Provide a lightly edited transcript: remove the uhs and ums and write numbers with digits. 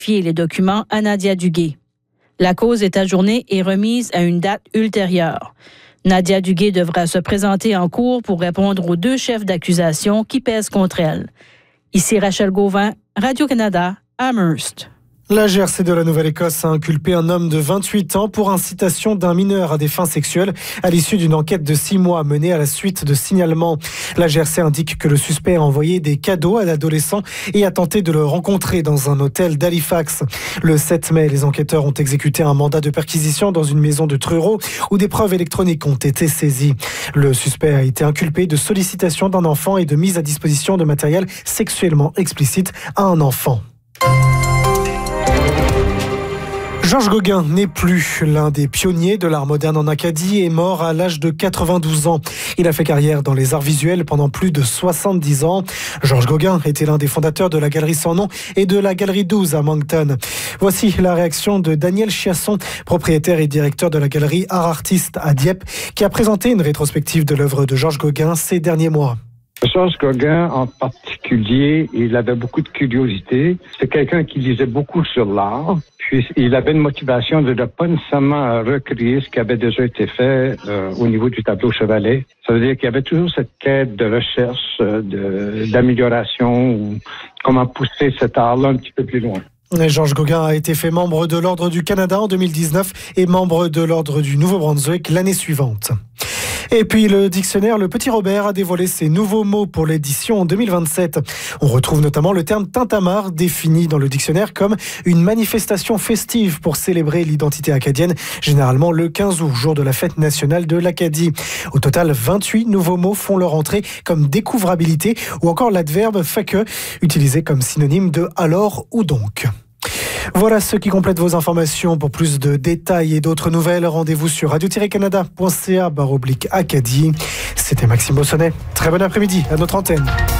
confier les documents à Nadia Duguay. La cause est ajournée et remise à une date ultérieure. Nadia Duguay devra se présenter en cours pour répondre aux 2 chefs d'accusation qui pèsent contre elle. Ici Rachel Gauvin, Radio-Canada, Amherst. La GRC de la Nouvelle-Écosse a inculpé un homme de 28 ans pour incitation d'un mineur à des fins sexuelles à l'issue d'une enquête de 6 mois menée à la suite de signalements. La GRC indique que le suspect a envoyé des cadeaux à l'adolescent et a tenté de le rencontrer dans un hôtel d'Halifax. Le 7 mai, les enquêteurs ont exécuté un mandat de perquisition dans une maison de Truro où des preuves électroniques ont été saisies. Le suspect a été inculpé de sollicitation d'un enfant et de mise à disposition de matériel sexuellement explicite à un enfant. Georges Gauguin n'est plus l'un des pionniers de l'art moderne en Acadie et est mort à l'âge de 92 ans. Il a fait carrière dans les arts visuels pendant plus de 70 ans. Georges Gauguin était l'un des fondateurs de la Galerie Sans Nom et de la Galerie 12 à Moncton. Voici la réaction de Daniel Chiasson, propriétaire et directeur de la Galerie Art Artiste à Dieppe, qui a présenté une rétrospective de l'œuvre de Georges Gauguin ces derniers mois. Georges Gauguin, en particulier, il avait beaucoup de curiosité. C'est quelqu'un qui lisait beaucoup sur l'art. Puis, il avait une motivation de ne pas nécessairement recréer ce qui avait déjà été fait au niveau du tableau Chevalet. Ça veut dire qu'il y avait toujours cette quête de recherche, d'amélioration, ou comment pousser cet art-là un petit peu plus loin. Georges Gauguin a été fait membre de l'Ordre du Canada en 2019 et membre de l'Ordre du Nouveau-Brunswick l'année suivante. Et puis le dictionnaire Le Petit Robert a dévoilé ses nouveaux mots pour l'édition 2027. On retrouve notamment le terme tintamarre défini dans le dictionnaire comme une manifestation festive pour célébrer l'identité acadienne, généralement le 15 août, jour de la fête nationale de l'Acadie. Au total, 28 nouveaux mots font leur entrée comme découvrabilité ou encore l'adverbe fait que, utilisé comme synonyme de alors ou donc. Voilà ce qui complète vos informations. Pour plus de détails et d'autres nouvelles, rendez-vous sur radio-canada.ca/Acadie. C'était Maxime Bossonnet. Très bon après-midi à notre antenne.